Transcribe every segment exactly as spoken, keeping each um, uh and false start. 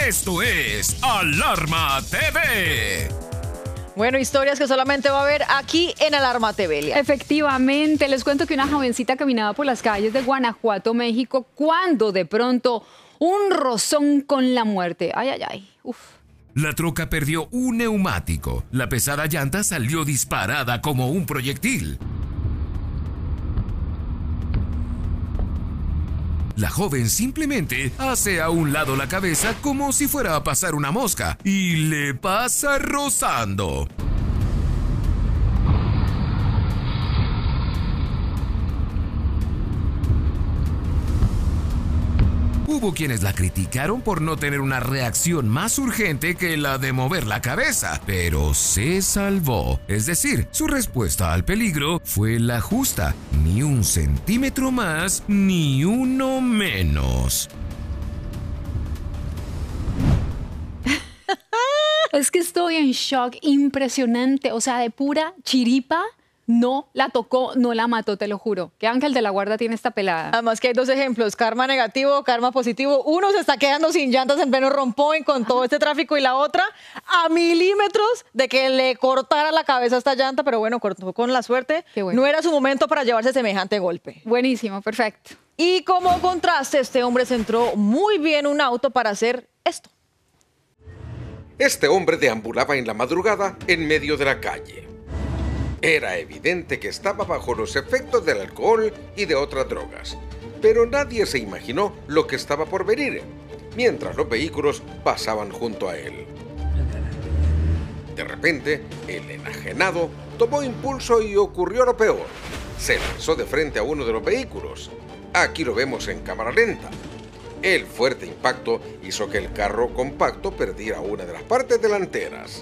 Esto es Alarma T V. Bueno, historias que solamente va a ver aquí en Alarma T V. Elia. Efectivamente, les cuento que una jovencita caminaba por las calles de Guanajuato, México, cuando de pronto un rozón con la muerte. Ay, ay, ay. Uf. La troca perdió un neumático. La pesada llanta salió disparada como un proyectil. La joven simplemente hace a un lado la cabeza como si fuera a pasar una mosca y le pasa rozando. Hubo quienes la criticaron por no tener una reacción más urgente que la de mover la cabeza, pero se salvó. Es decir, su respuesta al peligro fue la justa, ni un centímetro más, ni uno menos. Es que estoy en shock, impresionante, o sea, de pura chiripa. No la tocó, no la mató, te lo juro. ¿Qué ángel de la guarda tiene esta pelada? Además que hay dos ejemplos, karma negativo, karma positivo. Uno se está quedando sin llantas en pleno rompoint con todo este tráfico y la otra a milímetros de que le cortara la cabeza a esta llanta, pero bueno, cortó con la suerte. Qué bueno. No era su momento para llevarse semejante golpe. Buenísimo, perfecto. Y como contraste, este hombre centró muy bien un auto para hacer esto. Este hombre deambulaba en la madrugada en medio de la calle. Era evidente que estaba bajo los efectos del alcohol y de otras drogas, pero nadie se imaginó lo que estaba por venir, mientras los vehículos pasaban junto a él. De repente, el enajenado tomó impulso y ocurrió lo peor. Se lanzó de frente a uno de los vehículos. Aquí lo vemos en cámara lenta. El fuerte impacto hizo que el carro compacto perdiera una de las partes delanteras.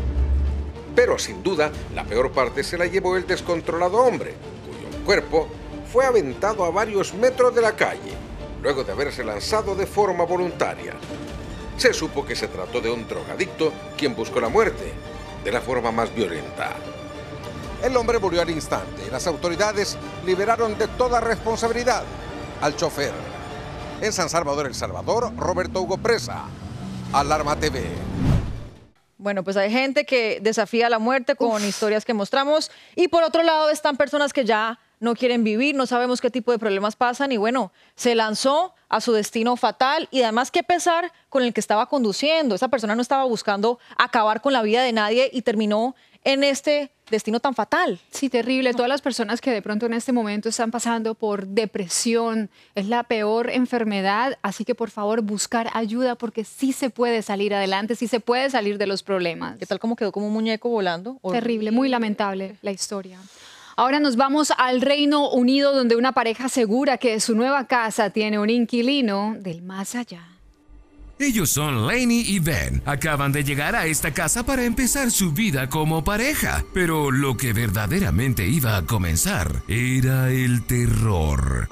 Pero sin duda, la peor parte se la llevó el descontrolado hombre, cuyo cuerpo fue aventado a varios metros de la calle, luego de haberse lanzado de forma voluntaria. Se supo que se trató de un drogadicto quien buscó la muerte, de la forma más violenta. El hombre murió al instante y las autoridades liberaron de toda responsabilidad al chofer. En San Salvador, El Salvador, Roberto Hugo Presa, Alarma T V. Bueno, pues hay gente que desafía la muerte con Uf. historias que mostramos y por otro lado están personas que ya no quieren vivir, no sabemos qué tipo de problemas pasan y bueno, se lanzó a su destino fatal y además qué pesar con el que estaba conduciendo. Esa persona no estaba buscando acabar con la vida de nadie y terminó en este destino tan fatal. Sí, terrible. Todas las personas que de pronto en este momento están pasando por depresión, es la peor enfermedad, así que por favor buscar ayuda porque sí se puede salir adelante, sí se puede salir de los problemas. ¿Qué tal como quedó como un muñeco volando? Terrible, muy lamentable la historia. Ahora nos vamos al Reino Unido, donde una pareja asegura que su nueva casa tiene un inquilino del más allá. Ellos son Lainey y Ben. Acaban de llegar a esta casa para empezar su vida como pareja. Pero lo que verdaderamente iba a comenzar era el terror.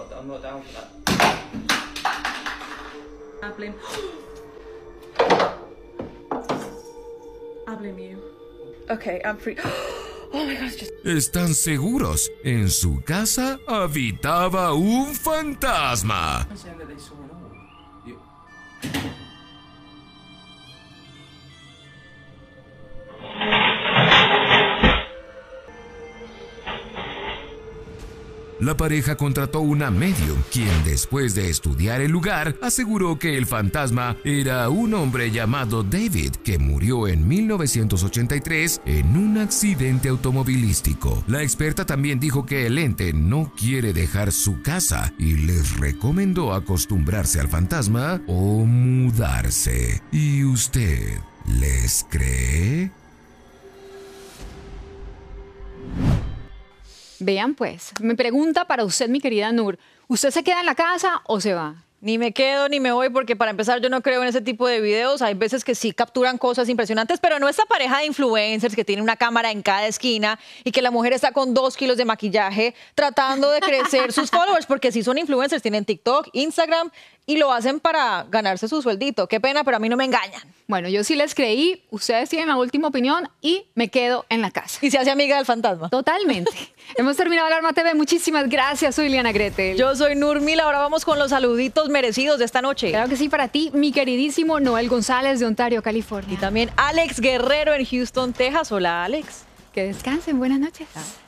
Okay, I'm free. Oh my gosh, just... ¿Están seguros? En su casa habitaba un fantasma. La pareja contrató una medium, quien después de estudiar el lugar, aseguró que el fantasma era un hombre llamado David, que murió en mil novecientos ochenta y tres en un accidente automovilístico. La experta también dijo que el ente no quiere dejar su casa y les recomendó acostumbrarse al fantasma o mudarse. ¿Y usted les cree? Vean pues, me pregunta para usted, mi querida Nur, ¿usted se queda en la casa o se va? Ni me quedo ni me voy porque para empezar yo no creo en ese tipo de videos. Hay veces que sí capturan cosas impresionantes, pero no esta pareja de influencers que tiene una cámara en cada esquina y que la mujer está con dos kilos de maquillaje tratando de crecer sus followers, porque sí son influencers, tienen TikTok, Instagram y lo hacen para ganarse su sueldito. Qué pena, pero a mí no me engañan. Bueno, yo sí les creí, ustedes tienen la última opinión y me quedo en la casa. Y se hace amiga del fantasma. Totalmente. Hemos terminado Alarma T V. Muchísimas gracias. Soy Liana Gretel. Yo soy Nur Mila. Ahora vamos con los saluditos merecidos de esta noche. Claro que sí, para ti, mi queridísimo Noel González de Ontario, California. Y también Alex Guerrero en Houston, Texas. Hola, Alex. Que descansen. Buenas noches.